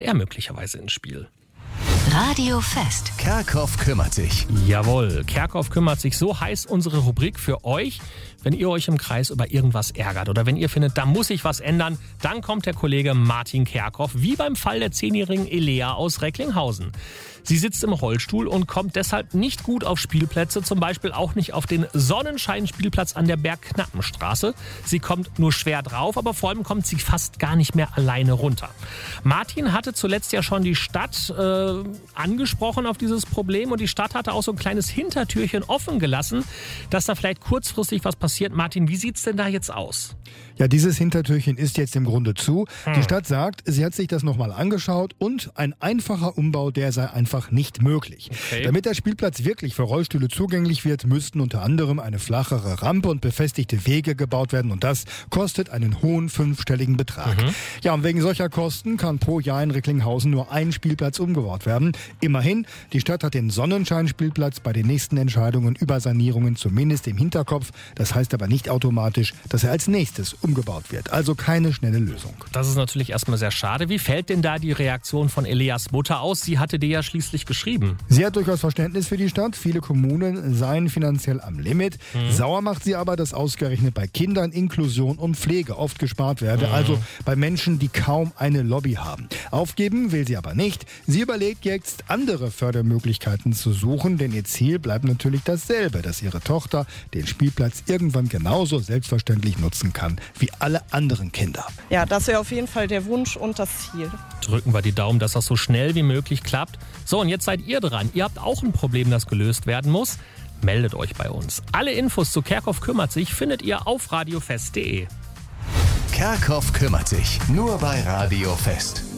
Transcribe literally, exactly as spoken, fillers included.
er möglicherweise ins Spiel. Radio Fest. Kerkhoff kümmert sich. Jawohl, Kerkhoff kümmert sich. So heißt unsere Rubrik für euch. Wenn ihr euch im Kreis über irgendwas ärgert oder wenn ihr findet, da muss sich was ändern, dann kommt der Kollege Martin Kerkhoff, wie beim Fall der zehnjährigen Elea aus Recklinghausen. Sie sitzt im Rollstuhl und kommt deshalb nicht gut auf Spielplätze, zum Beispiel auch nicht auf den Sonnenschein-Spielplatz an der Bergknappenstraße. Sie kommt nur schwer drauf, aber vor allem kommt sie fast gar nicht mehr alleine runter. Martin hatte zuletzt ja schon die Stadt äh, angesprochen auf dieses Problem und die Stadt hatte auch so ein kleines Hintertürchen offen gelassen, dass da vielleicht kurzfristig was passiert. Martin, wie sieht's denn da jetzt aus? Ja, dieses Hintertürchen ist jetzt im Grunde zu. Hm. Die Stadt sagt, sie hat sich das nochmal angeschaut und ein einfacher Umbau, der sei einfach nicht möglich. Okay. Damit der Spielplatz wirklich für Rollstühle zugänglich wird, müssten unter anderem eine flachere Rampe und befestigte Wege gebaut werden und das kostet einen hohen fünfstelligen Betrag. Mhm. Ja, und wegen solcher Kosten kann pro Jahr in Recklinghausen nur ein Spielplatz umgebaut werden. Immerhin, die Stadt hat den Sonnenschein-Spielplatz bei den nächsten Entscheidungen über Sanierungen zumindest im Hinterkopf. Das heißt aber nicht automatisch, dass er als nächstes umgebaut wird. Also keine schnelle Lösung. Das ist natürlich erstmal sehr schade. Wie fällt denn da die Reaktion von Eleas Mutter aus? Sie hatte dir ja schließlich geschrieben. Sie hat durchaus Verständnis für die Stadt. Viele Kommunen seien finanziell am Limit. Mhm. Sauer macht sie aber, dass ausgerechnet bei Kindern Inklusion und Pflege oft gespart werde. Mhm. Also bei Menschen, die kaum eine Lobby haben. Aufgeben will sie aber nicht. Sie überlegt jetzt, andere Fördermöglichkeiten zu suchen, denn ihr Ziel bleibt natürlich dasselbe, dass ihre Tochter den Spielplatz irgendwann genauso selbstverständlich nutzen kann wie alle anderen Kinder. Ja, das wäre auf jeden Fall der Wunsch und das Ziel. Drücken wir die Daumen, dass das so schnell wie möglich klappt. So, und jetzt seid ihr dran. Ihr habt auch ein Problem, das gelöst werden muss. Meldet euch bei uns. Alle Infos zu Kerkhoff kümmert sich findet ihr auf radiofest punkt de. Kerkhoff kümmert sich. Nur bei Radio Fest.